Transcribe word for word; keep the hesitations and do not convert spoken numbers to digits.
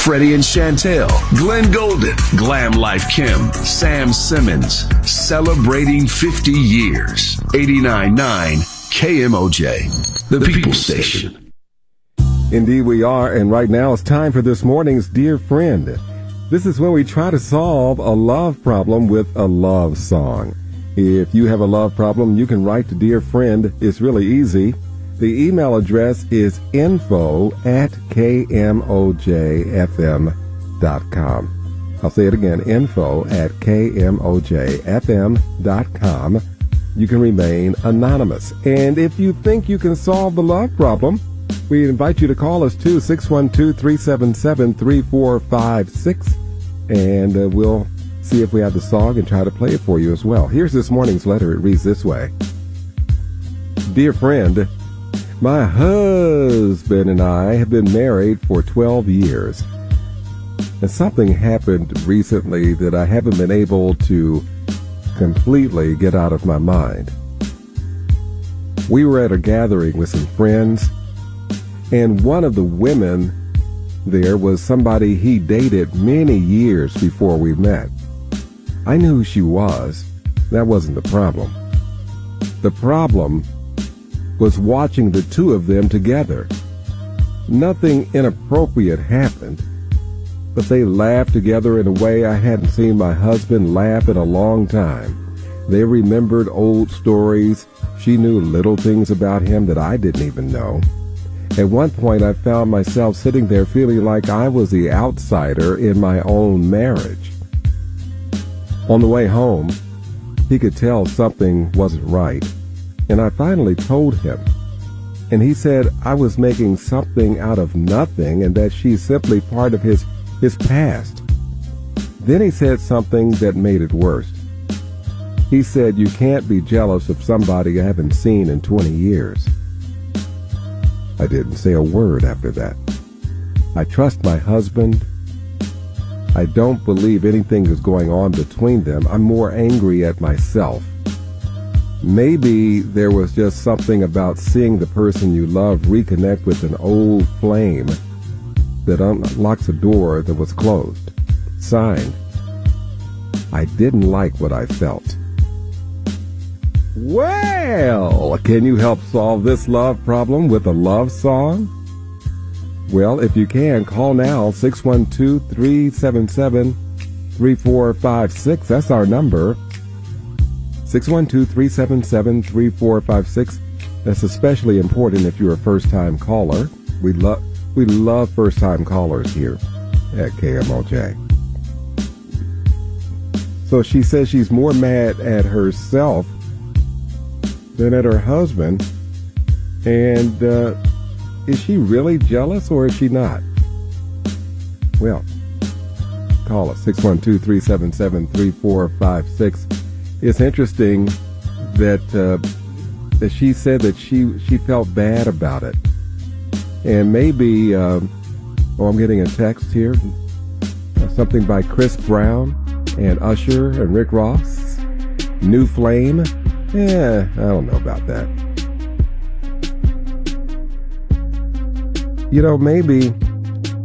Freddie and Chantel, Glenn Golden, Glam Life Kim, Sam Simmons, celebrating fifty years. eighty-nine point nine K M O J, the People Station. Indeed we are, and right now it's time for this morning's Dear Friend. This is when we try to solve a love problem with a love song. If you have a love problem, you can write to Dear Friend. It's really easy. The email address is info at k m o j f m dot com. I'll say it again, info at k m o j f m dot com. You can remain anonymous. And if you think you can solve the love problem, we invite you to call us too, six one two, three seven seven, three four five six, and uh, we'll see if we have the song and try to play it for you as well. Here's this morning's letter. It reads this way. Dear friend, my husband and I have been married for twelve years, and something happened recently that I haven't been able to completely get out of my mind. We were at a gathering with some friends, and one of the women there was somebody he dated many years before we met. I knew who she was. That wasn't the problem. The problem was watching the two of them together. Nothing inappropriate happened, but they laughed together in a way I hadn't seen my husband laugh in a long time. They remembered old stories. She knew little things about him that I didn't even know. At one point, I found myself sitting there feeling like I was the outsider in my own marriage. On the way home, he could tell something wasn't right, and I finally told him. And he said I was making something out of nothing and that she's simply part of his, his past. Then he said something that made it worse. He said, you can't be jealous of somebody I haven't seen in twenty years. I didn't say a word after that. I trust my husband. I don't believe anything is going on between them. I'm more angry at myself. Maybe there was just something about seeing the person you love reconnect with an old flame that unlocks a door that was closed. Signed, I didn't like what I felt. Well, can you help solve this love problem with a love song? Well, if you can, call now, six one two, three seven seven, three four five six. That's our number, six one two, three seven seven, three four five six. That's especially important if you're a first-time caller. We love we love first-time callers here at K M O J. So she says she's more mad at herself than at her husband. And uh, is she really jealous or is she not? Well, call us, six one two, three seven seven, three four five six. It's interesting that uh, that she said that she, she felt bad about it. And maybe, uh, oh, I'm getting a text here, something by Chris Brown and Usher and Rick Ross, New Flame. Yeah, I don't know about that. You know, maybe